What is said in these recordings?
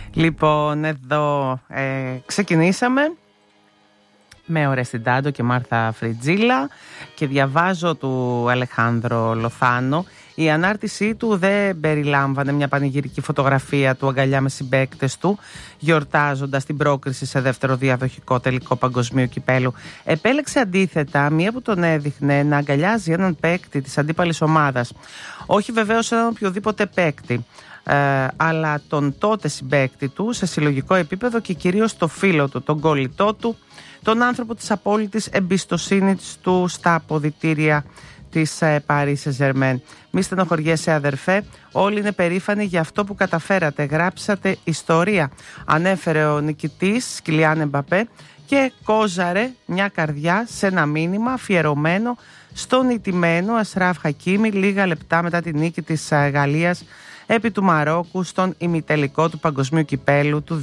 Λοιπόν, εδώ ξεκινήσαμε με Ορέστη Ντάντο και Μάρθα Φριτζίλα και διαβάζω του Αλεχάνδρο Λοθάνο. Η ανάρτησή του δεν περιλάμβανε μια πανηγυρική φωτογραφία του αγκαλιά με συμπαίκτες του, γιορτάζοντας την πρόκριση σε δεύτερο διαδοχικό τελικό παγκοσμίου κυπέλου. Επέλεξε αντίθετα μία που τον έδειχνε να αγκαλιάζει έναν παίκτη της αντίπαλης ομάδας. Όχι βεβαίως έναν οποιοδήποτε παίκτη, αλλά τον τότε συμπαίκτη του σε συλλογικό επίπεδο και κυρίως το φίλο του, τον κολλητό του, τον άνθρωπο της απόλυτης εμπιστοσύνης του στα αποδυτήρια της Paris Saint-Germain. Μη στενοχωριέσαι αδερφέ, όλοι είναι περήφανοι για αυτό που καταφέρατε, γράψατε ιστορία, ανέφερε ο νικητής Κιλιάν Εμπαπέ και κόζαρε μια καρδιά σε ένα μήνυμα αφιερωμένο στον ηττημένο Ασράφ Χακίμι λίγα λεπτά μετά τη νίκη της Γαλλίας επί του Μαρόκου στον ημιτελικό του Παγκοσμίου Κυπέλου του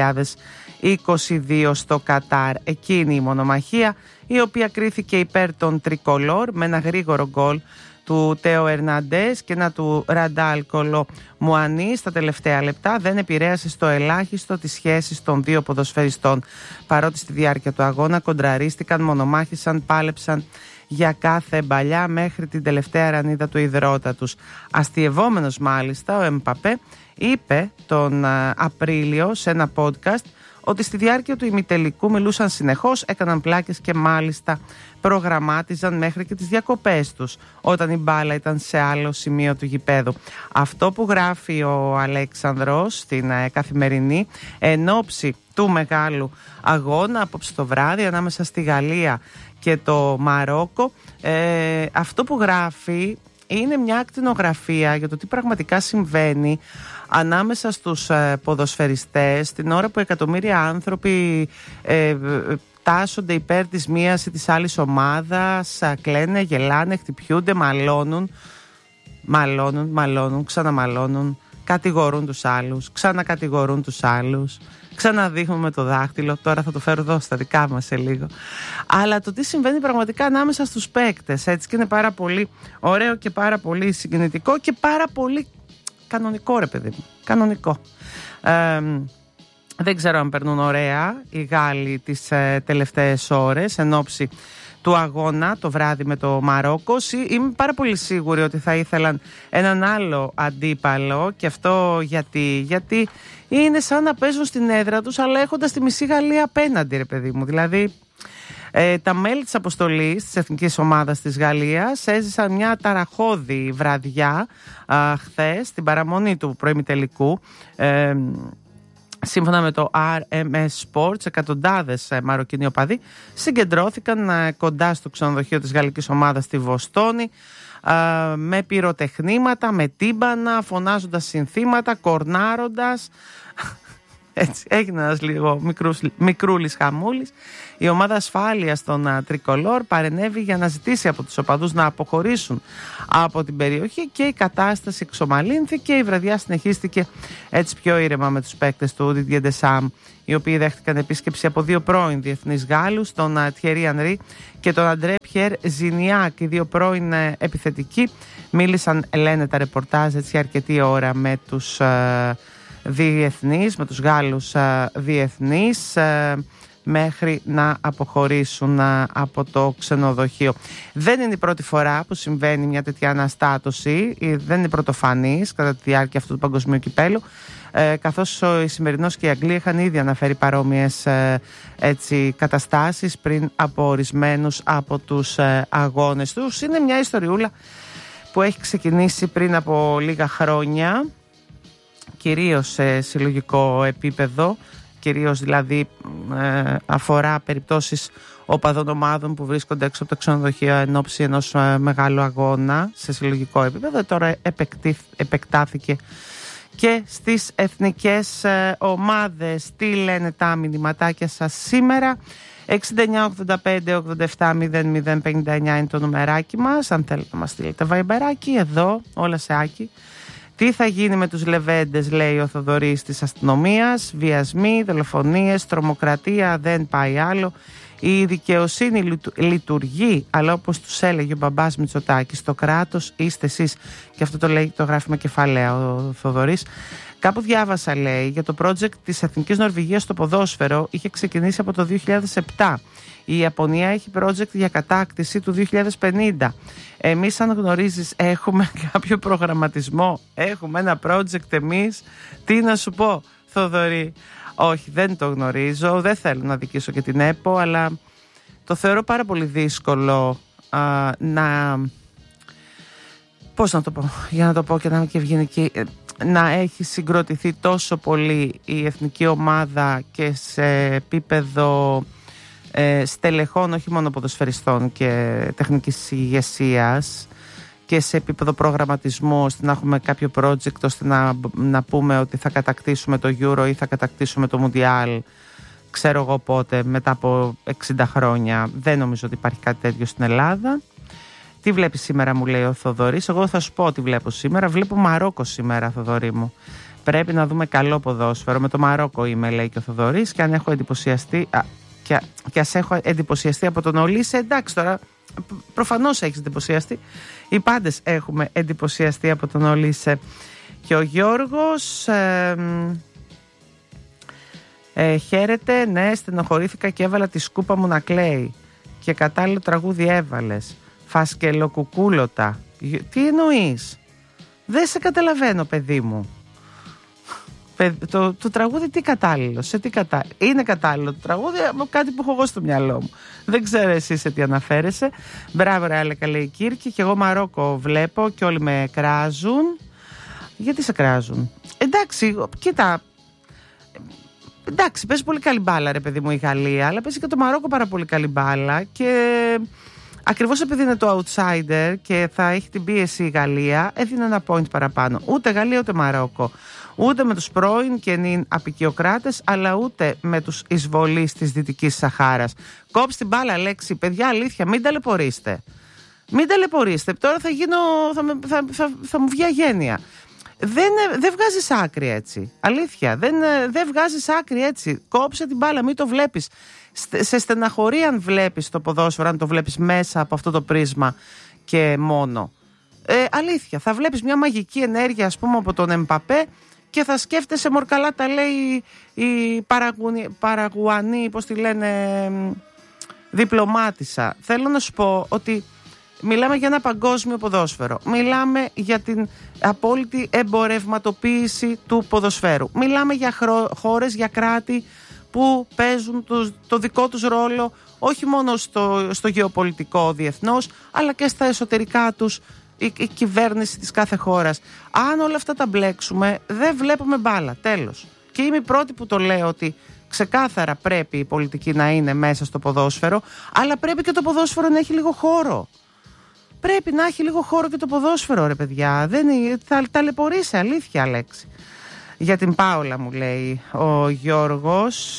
2022 στο Κατάρ. Εκείνη η μονομαχία η οποία κρίθηκε υπέρ των Τρικολόρ με ένα γρήγορο γκολ του Τέο Ερναντές και ένα του Ραντάλ Κολο Μουανί στα τελευταία λεπτά δεν επηρέασε στο ελάχιστο τις σχέσεις των δύο ποδοσφαιριστών, παρότι στη διάρκεια του αγώνα κοντραρίστηκαν, μονομάχησαν, πάλεψαν για κάθε μπαλιά μέχρι την τελευταία ρανίδα του ιδρώτα τους. Αστειευόμενος μάλιστα, ο Εμπαπέ είπε τον Απρίλιο σε ένα podcast ότι στη διάρκεια του ημιτελικού μιλούσαν συνεχώς, έκαναν πλάκες και μάλιστα προγραμμάτιζαν μέχρι και τις διακοπές τους όταν η μπάλα ήταν σε άλλο σημείο του γηπέδου. Αυτό που γράφει ο Αλέξανδρος στην Καθημερινή εν ώψη του μεγάλου αγώνα απόψε το βράδυ ανάμεσα στη Γαλλία και το Μαρόκο, αυτό που γράφει είναι μια ακτινογραφία για το τι πραγματικά συμβαίνει ανάμεσα στους ποδοσφαιριστές την ώρα που εκατομμύρια άνθρωποι τάσσονται υπέρ της μίας ή της άλλης ομάδας, κλαίνε, γελάνε, χτυπιούνται, μαλώνουν, ξαναμαλώνουν, κατηγορούν τους άλλους, ξανακατηγορούν τους άλλους, ξαναδείχνουν με το δάχτυλο. Τώρα θα το φέρω εδώ στα δικά μας σε λίγο. Αλλά το τι συμβαίνει πραγματικά ανάμεσα στους παίκτες, έτσι, και είναι πάρα πολύ ωραίο και πάρα πολύ συγκινητικό και πάρα πολύ κανονικό, ρε παιδί μου. Κανονικό. Δεν ξέρω αν περνούν ωραία οι Γάλλοι τις τελευταίες ώρες εν ώψη του αγώνα το βράδυ με το Μαρόκο. Είμαι πάρα πολύ σίγουρη ότι θα ήθελαν έναν άλλο αντίπαλο, και αυτό γιατί είναι σαν να παίζουν στην έδρα τους αλλά έχοντας τη μισή Γαλλία απέναντι, ρε παιδί μου. Δηλαδή τα μέλη της αποστολής της εθνικής ομάδας της Γαλλίας έζησαν μια ταραχώδη βραδιά χθες στην παραμονή του προημιτελικού. Σύμφωνα με το RMS Sports, εκατοντάδες Μαροκινοί οπαδοί συγκεντρώθηκαν κοντά στο ξενοδοχείο της γαλλικής ομάδας στη Βοστόνη με πυροτεχνήματα, με τύμπανα, φωνάζοντας συνθήματα, κορνάροντας. Έτσι, έγινε ένας λίγο μικρούλης χαμούλης. Η ομάδα ασφάλειας των Τρικολόρ παρενέβη για να ζητήσει από τους οπαδούς να αποχωρήσουν από την περιοχή και η κατάσταση εξομαλύνθηκε. Η βραδιά συνεχίστηκε έτσι πιο ήρεμα με τους παίκτες του Didier Deschamps, οι οποίοι δέχτηκαν επίσκεψη από δύο πρώην διεθνείς Γάλλους, τον Thierry Henry και τον André Pierre Gignac. Οι δύο πρώην επιθετικοί μίλησαν, λένε τα ρεπορτάζ, έτσι αρκετή ώρα με τους διεθνείς, με τους Γάλλους διεθνείς, μέχρι να αποχωρήσουν από το ξενοδοχείο. Δεν είναι η πρώτη φορά που συμβαίνει μια τέτοια αναστάτωση, δεν είναι πρωτοφανής κατά τη διάρκεια αυτού του παγκοσμίου κυπέλου, καθώς ο Ισημερινός και η Αγγλία είχαν ήδη αναφέρει παρόμοιες καταστάσεις πριν από ορισμένους από τους αγώνες τους. Είναι μια ιστοριούλα που έχει ξεκινήσει πριν από λίγα χρόνια, κυρίως σε συλλογικό επίπεδο, κυρίως δηλαδή αφορά περιπτώσεις οπαδών ομάδων που βρίσκονται έξω από το ξενοδοχείο εν ώψη ενός μεγάλου αγώνα σε συλλογικό επίπεδο. Τώρα επεκτάθηκε και στις εθνικές ομάδες. Τι λένε τα μηνυματάκια σας σήμερα? 69-85-87-00-59 είναι το νουμεράκι μας. Αν θέλετε να μας στείλετε βαϊμπεράκι, εδώ όλα σε άκι. Τι θα γίνει με τους λεβέντες, λέει ο Θοδωρής της αστυνομίας? Βιασμοί, δολοφονίες, τρομοκρατία, δεν πάει άλλο. Η δικαιοσύνη λειτουργεί, αλλά όπως τους έλεγε ο μπαμπάς Μητσοτάκης, το κράτος είστε εσείς. Και αυτό το γράφει με κεφαλαία ο Θοδωρής. Κάπου διάβασα, λέει, για το project της Εθνικής Νορβηγίας στο ποδόσφαιρο, είχε ξεκινήσει από το 2007. Η Ιαπωνία έχει project για κατάκτηση του 2050. Εμείς, αν γνωρίζεις, έχουμε κάποιο προγραμματισμό, έχουμε ένα project εμείς. Τι να σου πω, Θοδωρή? Όχι, δεν το γνωρίζω, δεν θέλω να δικήσω και την ΕΠΟ, αλλά το θεωρώ πάρα πολύ δύσκολο να... Πώς να το πω, για να το πω και να είμαι και ευγενική, να έχει συγκροτηθεί τόσο πολύ η εθνική ομάδα και σε επίπεδο στελεχών, όχι μόνο ποδοσφαιριστών και τεχνικής ηγεσίας, και σε επίπεδο προγραμματισμού, ώστε να έχουμε κάποιο project ώστε να πούμε ότι θα κατακτήσουμε το Euro ή θα κατακτήσουμε το Mundial, ξέρω εγώ πότε, μετά από 60 χρόνια. Δεν νομίζω ότι υπάρχει κάτι τέτοιο στην Ελλάδα. Τι βλέπεις σήμερα, μου λέει ο Θοδωρής? Εγώ θα σου πω τι βλέπω σήμερα. Βλέπω Μαρόκο σήμερα, Θοδωρή μου. Πρέπει να δούμε καλό ποδόσφαιρο. Με το Μαρόκο είμαι, λέει και ο Θοδωρής, και αν έχω εντυπωσιαστεί και ας έχω εντυπωσιαστεί από τον Ολύσε, εντάξει τώρα, προφανώς έχεις εντυπωσιαστεί. Οι πάντες έχουμε εντυπωσιαστεί από τον Ολύσε. Και ο Γιώργος χαίρετε, ναι, στενοχωρήθηκα και έβαλα τη σκούπα μου να κλαίει. Και κατάλληλο τραγούδι έβαλες. Φασκελοκουκούλωτα. Τι εννοείς? Δεν σε καταλαβαίνω, παιδί μου. Το τραγούδι τι κατάλληλο? Σε τι κατάλληλο? Είναι κατάλληλο το τραγούδι, κάτι που έχω εγώ στο μυαλό μου. Δεν ξέρω εσύ σε τι αναφέρεσαι. Μπράβο ρε Άλεκα, λέει η Κύρκη. Και εγώ Μαρόκο βλέπω και όλοι με κράζουν. Γιατί σε κράζουν? Εντάξει, κοίτα, εντάξει, παίζει πολύ καλή μπάλα, ρε παιδί μου, η Γαλλία, αλλά παίζει και το Μαρόκο πάρα πολύ καλή μπάλα. Και ακριβώς επειδή είναι το outsider και θα έχει την πίεση η Γαλλία, έδινε ένα point παραπάνω. Ούτε Γαλλία ούτε Μαρόκο. Ούτε με τους πρώην και νυν απικιοκράτες, αλλά ούτε με τους εισβολείς της Δυτικής Σαχάρας. Κόψτε την μπάλα, λέξη, παιδιά, αλήθεια, μην ταλαιπωρήστε. Μην ταλαιπωρήστε. Τώρα θα μου βγει αγένεια. Δεν βγάζεις άκρη έτσι. Αλήθεια, δεν βγάζεις άκρη έτσι. Κόψε την μπάλα, μην το βλέπεις. Σε στεναχωρεί αν βλέπεις το ποδόσφαιρο, αν το βλέπεις μέσα από αυτό το πρίσμα και μόνο. Αλήθεια, θα βλέπεις μια μαγική ενέργεια, ας πούμε, από τον Εμπαπέ και θα σκέφτεσαι μορκαλά, τα λέει η Παραγουανή, πώς τη λένε, διπλωμάτισσα. Θέλω να σου πω ότι μιλάμε για ένα παγκόσμιο ποδόσφαιρο. Μιλάμε για την απόλυτη εμπορευματοποίηση του ποδοσφαίρου. Μιλάμε για χώρες, για κράτη που παίζουν το δικό τους ρόλο, όχι μόνο στο γεωπολιτικό διεθνώς, αλλά και στα εσωτερικά τους, η κυβέρνηση της κάθε χώρας. Αν όλα αυτά τα μπλέξουμε, δεν βλέπουμε μπάλα, τέλος. Και είμαι η πρώτη που το λέω ότι ξεκάθαρα πρέπει η πολιτική να είναι μέσα στο ποδόσφαιρο, αλλά πρέπει και το ποδόσφαιρο να έχει λίγο χώρο. Πρέπει να έχει λίγο χώρο και το ποδόσφαιρο, ρε παιδιά. Θα ταλαιπωρήσει, αλήθεια, Αλέξη. Για την Πάολα, μου λέει ο Γιώργος.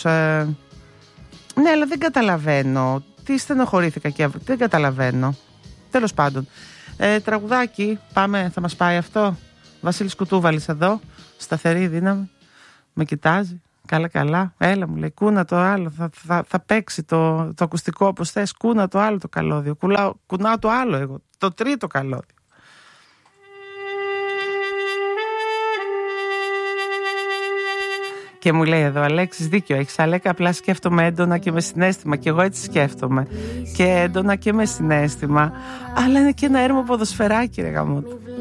Ναι, αλλά δεν καταλαβαίνω. Τι στενοχωρήθηκα και δεν καταλαβαίνω. Τέλος πάντων. Τραγουδάκι, πάμε, θα μας πάει αυτό. Βασίλης Κουτούβαλης εδώ, σταθερή δύναμη. Με κοιτάζει. Καλά. Έλα, μου λέει, κούνα το άλλο. Θα παίξει το ακουστικό όπως θες. Κούνα το άλλο το καλώδιο. Κουνάω το άλλο εγώ. Το τρίτο καλώδιο. Και μου λέει εδώ, Αλέξης, δίκιο έχεις, Αλέκα, απλά σκέφτομαι έντονα και με συναίσθημα. Και εγώ έτσι σκέφτομαι. Και έντονα και με συναίσθημα. Αλλά είναι και ένα έρμο ποδοσφαιράκι, ρε γαμότο.